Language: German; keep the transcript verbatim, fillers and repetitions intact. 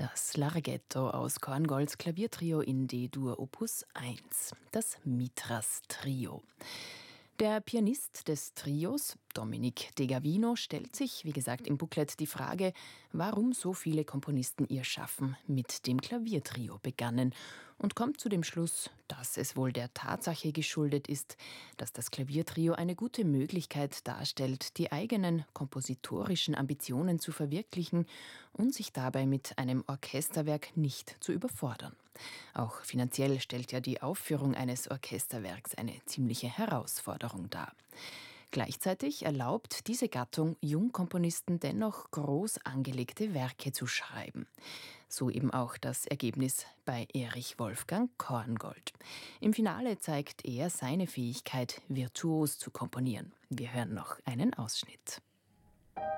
Das Larghetto aus Korngolds Klaviertrio in D-Dur Opus eins, das Mitras-Trio. Der Pianist des Trios, Dominic De Gavino, stellt sich, wie gesagt, im Booklet die Frage, warum so viele Komponisten ihr Schaffen mit dem Klaviertrio begannen und kommt zu dem Schluss, dass es wohl der Tatsache geschuldet ist, dass das Klaviertrio eine gute Möglichkeit darstellt, die eigenen kompositorischen Ambitionen zu verwirklichen und sich dabei mit einem Orchesterwerk nicht zu überfordern. Auch finanziell stellt ja die Aufführung eines Orchesterwerks eine ziemliche Herausforderung dar. Gleichzeitig erlaubt diese Gattung Jungkomponisten dennoch groß angelegte Werke zu schreiben. So eben auch das Ergebnis bei Erich Wolfgang Korngold. Im Finale zeigt er seine Fähigkeit, virtuos zu komponieren. Wir hören noch einen Ausschnitt.